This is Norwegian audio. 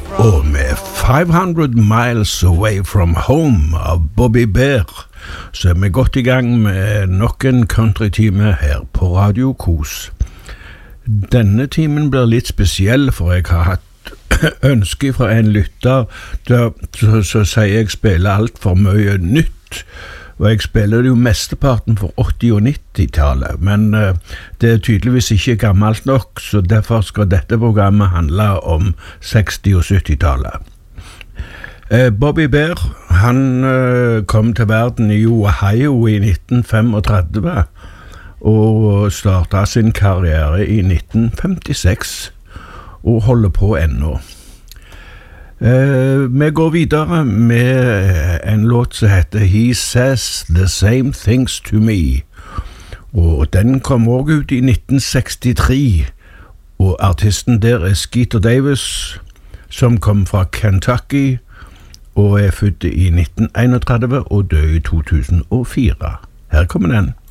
Og med 500 Miles Away From Home av Bobby Bear, så vi godt i gang med nok en country-time her på Radio Kos. Denne timen blir litt spesiell, for jeg har hatt ønske fra en lytter, så sier jeg spiller alt for mye nytt, og jeg spiller det jo mesteparten for 80- og 90-tallet, men det er tydeligvis ikke gammelt nok, så derfor skal dette programmet handle om 60- og 70-tallet. Bobby Bear, han kom til verden i Ohio i 1935, og startet sin karriere i 1956, og holder på ennå. Vi går videre med en låt som heter He Says the Same Things to Me, og den kom også ut i 1963, og artisten der Skeeter Davis, som kom fra Kentucky og født i 1931 og død i 2004. Her kommer den.